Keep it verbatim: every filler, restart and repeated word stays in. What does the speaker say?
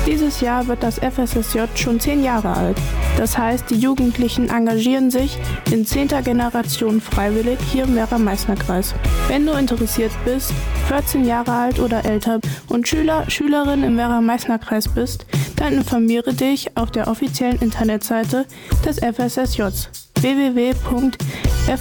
Dieses Jahr wird das F S S J schon zehn Jahre alt. Das heißt, die Jugendlichen engagieren sich in zehnter Generation freiwillig hier im Werra-Meißner-Kreis. Wenn du interessiert bist, vierzehn Jahre alt oder älter und Schüler, Schülerin im Werra-Meißner-Kreis bist, dann informiere dich auf der offiziellen Internetseite des F S S J w w w punkt f